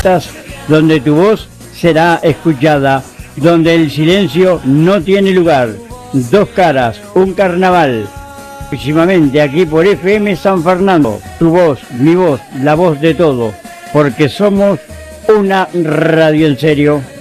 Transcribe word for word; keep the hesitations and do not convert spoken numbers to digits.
abiertas, donde tu voz será escuchada, donde el silencio no tiene lugar. Dos caras, un carnaval. Próximamente aquí por F M San Fernando. Tu voz, mi voz, la voz de todo. Porque somos una radio en serio.